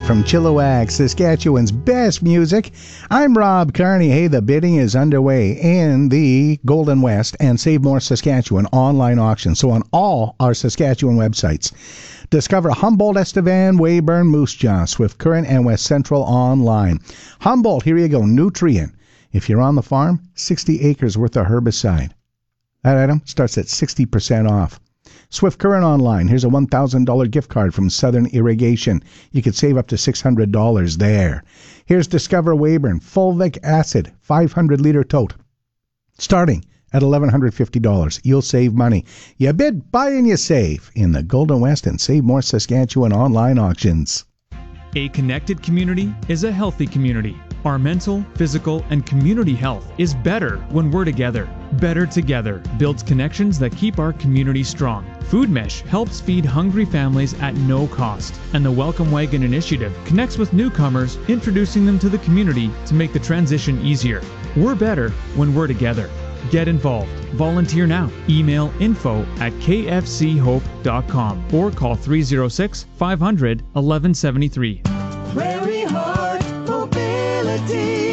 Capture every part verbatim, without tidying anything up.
from Chilliwack, Saskatchewan's best music. I'm Rob Carney. Hey, the bidding is underway in the Golden West and Save More Saskatchewan online auction. So on all our Saskatchewan websites, discover Humboldt, Estevan, Weyburn, Moose Jaw, Swift Current, and West Central online. Humboldt, here you go, Nutrien. If you're on the farm, sixty acres worth of herbicide. That item starts at sixty percent off. Swift Current online. Here's a one thousand dollars gift card from Southern Irrigation. You could save up to six hundred dollars there. Here's Discover Weyburn. Fulvic acid, five hundred liter tote. Starting at one thousand one hundred fifty dollars. You'll save money. You bid, buy, and you save in the Golden West and Save More Saskatchewan online auctions. A connected community is a healthy community. Our mental, physical, and community health is better when we're together. Better Together builds connections that keep our community strong. Food Mesh helps feed hungry families at no cost. And the Welcome Wagon Initiative connects with newcomers, introducing them to the community to make the transition easier. We're better when we're together. Get involved. Volunteer now. Email info at k f c hope dot com or call three oh six, five hundred, eleven seventy-three. Prairie Heart Mobility.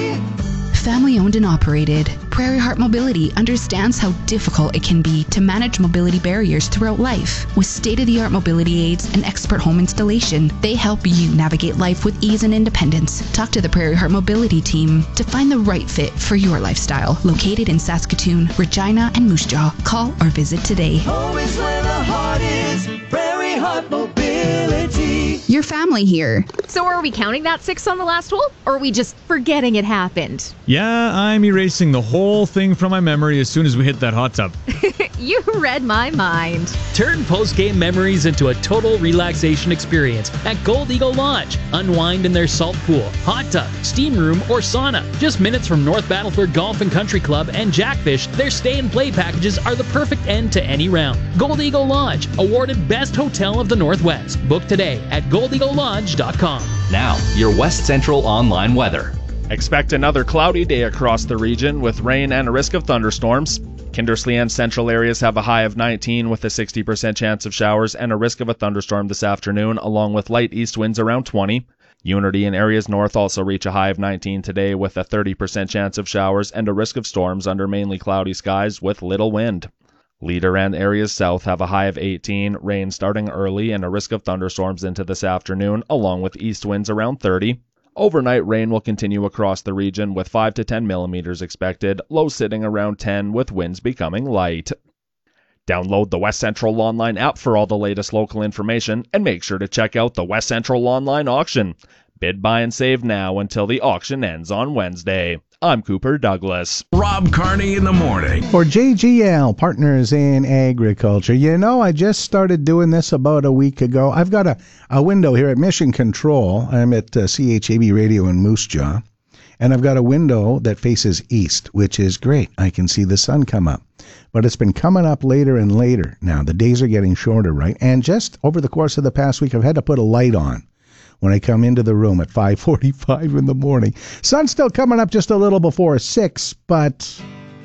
Family owned and operated, Prairie Heart Mobility understands how difficult it can be to manage mobility barriers throughout life. With state-of-the-art mobility aids and expert home installation, they help you navigate life with ease and independence. Talk to the Prairie Heart Mobility team to find the right fit for your lifestyle. Located in Saskatoon, Regina, and Moose Jaw. Call or visit today. Home is where the heart is. Prairie Heart Mobility. Your family here. So are we counting that six on the last hole? Or are we just forgetting it happened? Yeah, I'm erasing the whole thing from my memory as soon as we hit that hot tub. You read my mind. Turn post-game memories into a total relaxation experience at Gold Eagle Lodge. Unwind in their salt pool, hot tub, steam room, or sauna. Just minutes from North Battleford Golf and Country Club and Jackfish, their stay and play packages are the perfect end to any round. Gold Eagle Lodge, awarded Best Hotel of the Northwest. Book today at gold eagle lodge dot com. Now, your West Central online weather. Expect another cloudy day across the region with rain and a risk of thunderstorms. Kindersley and central areas have a high of nineteen with a sixty percent chance of showers and a risk of a thunderstorm this afternoon, along with light east winds around twenty. Unity and areas north also reach a high of nineteen today with a thirty percent chance of showers and a risk of storms under mainly cloudy skies with little wind. Leader and areas south have a high of eighteen, rain starting early and a risk of thunderstorms into this afternoon, along with east winds around thirty. Overnight rain will continue across the region with five to ten millimeters expected, low sitting around ten with winds becoming light. Download the West Central Online app for all the latest local information and make sure to check out the West Central Online auction. Bid, buy, and save now until the auction ends on Wednesday. I'm Cooper Douglas. Rob Carney in the morning. For J G L, Partners in Agriculture. You know, I just started doing this about a week ago. I've got a, a window here at Mission Control. I'm at uh, C H A B Radio in Moose Jaw. And I've got a window that faces east, which is great. I can see the sun come up. But it's been coming up later and later. Now, the days are getting shorter, right? And just over the course of the past week, I've had to put a light on when I come into the room at five forty-five in the morning. Sun's still coming up just a little before six, but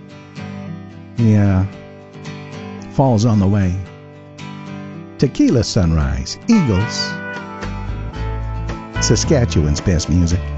yeah, fall's on the way. Tequila Sunrise, Eagles, Saskatchewan's best music.